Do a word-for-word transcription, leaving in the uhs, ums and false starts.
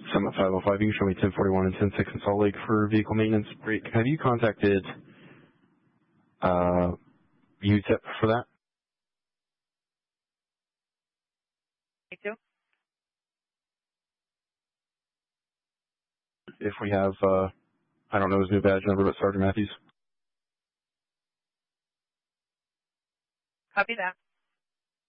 Summit five oh five, you can show me ten forty-one and ten six in Salt Lake for vehicle maintenance. Great. Have you contacted uh, U T E P for that? Me too. If we have, uh, I don't know his new badge number, but Sergeant Matthews. Copy that.